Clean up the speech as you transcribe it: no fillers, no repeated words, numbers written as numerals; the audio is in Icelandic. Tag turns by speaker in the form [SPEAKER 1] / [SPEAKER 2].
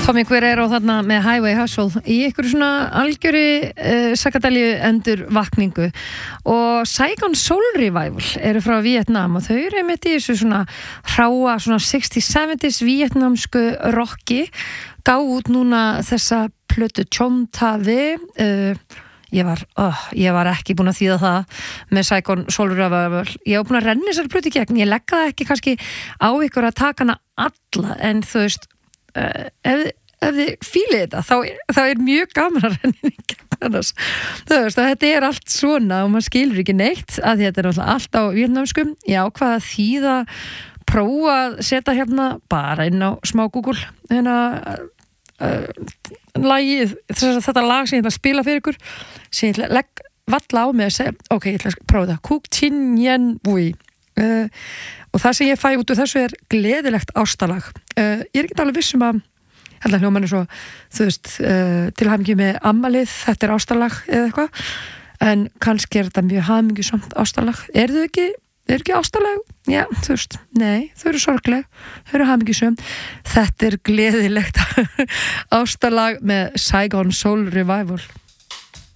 [SPEAKER 1] Tommy Guerrero þarna með Highway Hustle í ykkur svona algjöri sakadalju endur vakningu og Saigon Soul Revival eru frá Vietnam og þau eru einmitt í þessu svona hráa svona 60s-70s vietnamsku rocki gáðu út núna þessa plötu Chom Ta Ve ég var ekki búin að þýða það með Saigon Soul Revival ég var búin að renna þessar plötu í gegn ég legga það ekki kannski á ykkur að taka hana alla en þú veist ef þið fílið þetta þá er mjög gaman að renna í gegn annars þú veist að þetta er allt svona og maður skilur ekki neitt að þetta er náttúrulega allt á vietnamskum ég ákvað að þýða prófa að setja hérna bara inn á smá Google lagið, þetta lag sem ég ætla að spila fyrir ykkur sem ég ætla að legg valla á mig að segja ok, ég ætla að prófa það Kuk Chin Yen Vui og það sem ég fæ út úr þessu er gleðilegt ástalag ég er ekki alveg viss að held að hljóman er svo þú veist, til hamingju með ammalið þetta er ástalag eða eitthvað en kannski er þetta mjög hamingjusamt ástalag er ekki ástalag? Já, þú veist, nei, þau eru sorgleg þau eru hamingjusum þetta er gleðilegt ástalag með Saigon Soul Revival